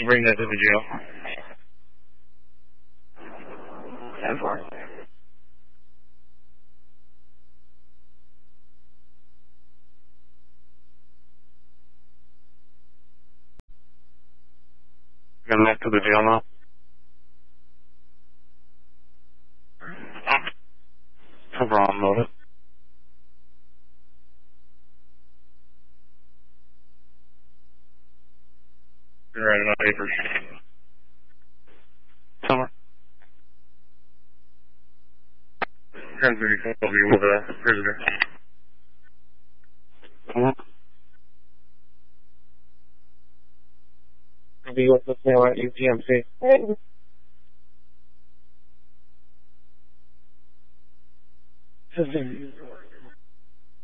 can bring that to the jail. 10-4. Bring that to the jail now. No problem, load it. You're writing on papers. Somewhere. Transmitting will be with a prisoner. Be with us now at UPMC.